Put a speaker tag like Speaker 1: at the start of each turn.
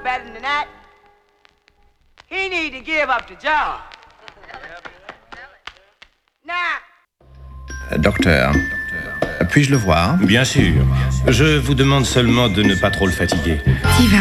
Speaker 1: Better than that, he need to give up the job. Now.
Speaker 2: Docteur, puis-je le voir ?
Speaker 3: Bien sûr. Je vous demande seulement de ne pas trop le fatiguer.